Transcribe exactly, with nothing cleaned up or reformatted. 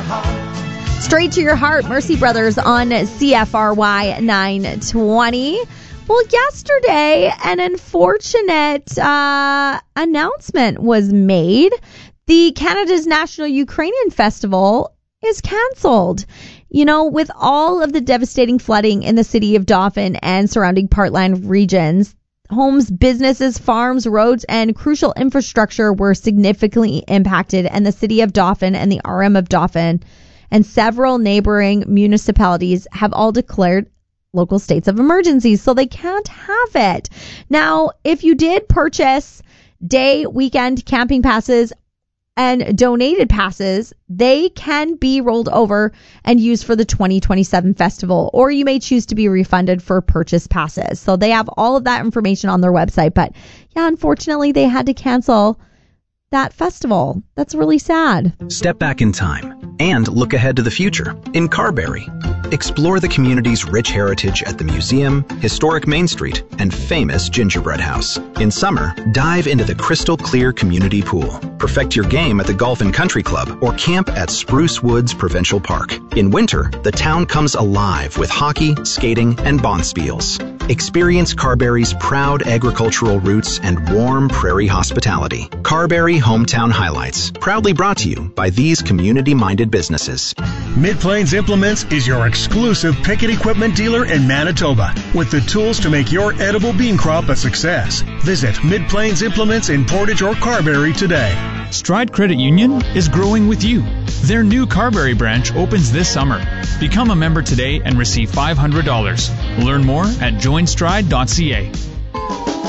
Straight to Your Heart, Mercy Brothers on C F R Y nine twenty. Well, yesterday, an unfortunate uh, announcement was made. The Canada's National Ukrainian Festival is canceled. You know, with all of the devastating flooding in the city of Dauphin and surrounding Parkland regions, homes, businesses, farms, roads, and crucial infrastructure were significantly impacted, and the city of Dauphin and the R M of Dauphin and several neighboring municipalities have all declared local states of emergency, so they can't have it. Now, if you did purchase day, weekend camping passes and donated passes, they can be rolled over and used for the twenty twenty-seven festival, or you may choose to be refunded for purchase passes. So they have all of that information on their website. But yeah, unfortunately, they had to cancel that festival. That's really sad. Step back in time and look ahead to the future in Carberry. Explore the community's rich heritage at the museum, historic Main Street, and famous gingerbread house. In summer, dive into the crystal clear community pool. Perfect your game at the Golf and Country Club or camp at Spruce Woods Provincial Park. In winter, the town comes alive with hockey, skating, and bonspiels. Experience Carberry's proud agricultural roots and warm prairie hospitality. Carberry Hometown Highlights, proudly brought to you by these community-minded businesses. Mid-Plains Implements is your exclusive picket equipment dealer in Manitoba with the tools to make your edible bean crop a success. Visit Mid-Plains Implements in Portage or Carberry today. Stride Credit Union is growing with you. Their new Carberry branch opens this summer. Become a member today and receive five hundred dollars. Learn more at join stride dot c a.